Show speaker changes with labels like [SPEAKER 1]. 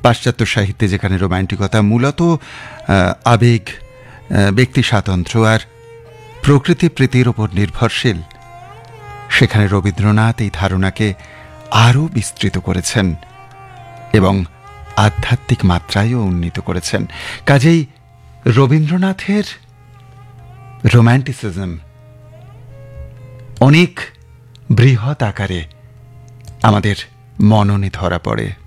[SPEAKER 1] পাশ্চাত্য সাহিত্যে যেখানে রোম্যান্টিকতা মূলত আবেগ, ব্যক্তি স্বাতন্ত্র্য আর প্রকৃতি প্রীতির ওপর নির্ভরশীল, সেখানে রবীন্দ্রনাথ এই ধারণাকে আরও বিস্তৃত করেছেন এবং আধ্যাত্মিক মাত্রায়ও উন্নীত করেছেন। কাজেই রবীন্দ্রনাথের রোম্যান্টিসিজম অনেক বৃহৎ আকারে আমাদের মননে ধরা পড়ে।